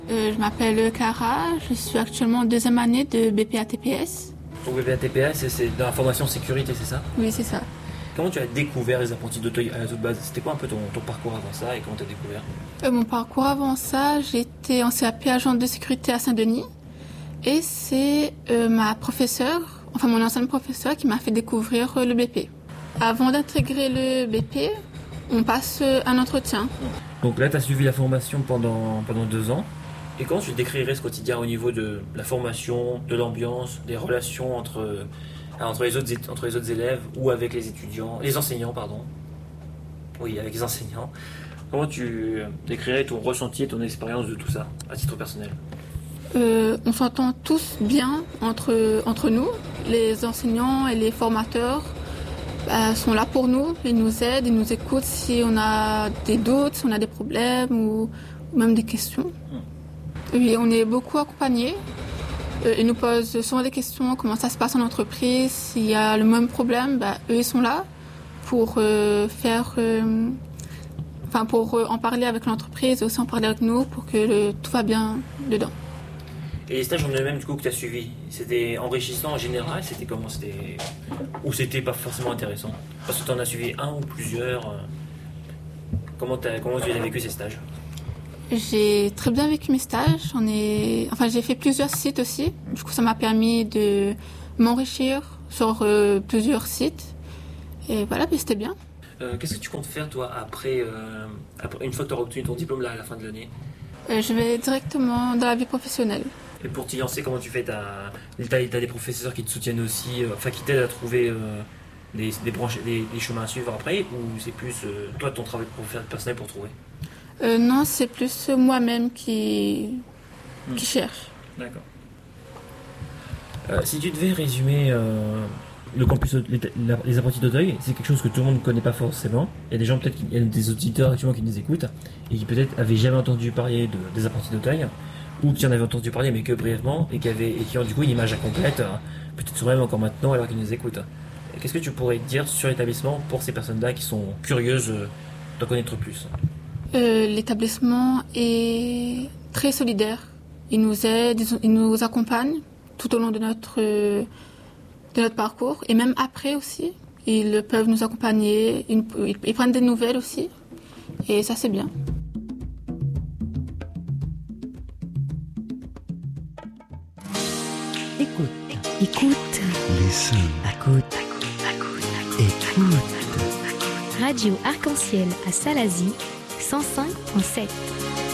Je m'appelle Cara, je suis actuellement en deuxième année de BPA-TPS. Donc BPA-TPS, c'est dans la formation sécurité, c'est ça? Oui, c'est ça. Comment tu as découvert les apprentis d'Auteuil à la toute base? C'était quoi un peu ton parcours avant ça et comment tu as découvert? Mon parcours avant ça, j'étais en CAP agent de sécurité à Saint-Denis. Et c'est mon ancienne professeure qui m'a fait découvrir le BP. Avant d'intégrer le BP, on passe un entretien. Donc là, tu as suivi la formation pendant 2 ans. Et comment tu décrirais ce quotidien au niveau de la formation, de l'ambiance, des relations entre les autres élèves ou avec les enseignants, pardon. Oui, avec les enseignants. Comment tu décrirais ton ressenti et ton expérience de tout ça, à titre personnel? On s'entend tous bien entre nous. Les enseignants et les formateurs sont là pour nous. Ils nous aident, ils nous écoutent si on a des doutes, si on a des problèmes ou même des questions. Oui, on est beaucoup accompagnés. Ils nous posent souvent des questions, comment ça se passe en entreprise. S'il y a le même problème, eux, ils sont là pour en parler avec l'entreprise et aussi en parler avec nous pour que tout va bien dedans. Et les stages en eux-mêmes du coup que tu as suivis, c'était enrichissant en général, ou c'était pas forcément intéressant? Parce que tu en as suivi un ou plusieurs. Comment tu as vécu ces stages? J'ai très bien vécu mes stages. J'ai fait plusieurs sites aussi. Du coup, ça m'a permis de m'enrichir sur plusieurs sites. Et voilà, c'était bien. Qu'est-ce que tu comptes faire toi après une fois que tu auras obtenu ton diplôme là à la fin de l'année? Je vais directement dans la vie professionnelle. Et pour t'y lancer, comment tu fais? T'as des professeurs qui te soutiennent aussi, qui t'aident à trouver des chemins à suivre après, ou c'est plus toi ton travail personnel pour trouver? Non, c'est plus moi-même qui cherche. D'accord. Si tu devais résumer le campus, les apprentis d'Auteuil, c'est quelque chose que tout le monde ne connaît pas forcément. Il y a des gens, peut-être, il y a des auditeurs actuellement qui nous écoutent et qui peut-être avaient jamais entendu parler des apprentis d'Auteuil, ou qui en avaient entendu parler mais que brièvement, et qui ont du coup une image incomplète, peut-être même encore maintenant alors qu'ils nous écoutent. Qu'est-ce que tu pourrais dire sur l'établissement pour ces personnes-là qui sont curieuses d'en connaître plus? L'établissement est très solidaire. Il nous aide, il nous accompagne tout au long de notre parcours et même après aussi. Ils peuvent nous accompagner, ils prennent des nouvelles aussi et ça c'est bien. Écoute. Listen. Écoute. Radio Arc-en-Ciel à Salazie, 105.7.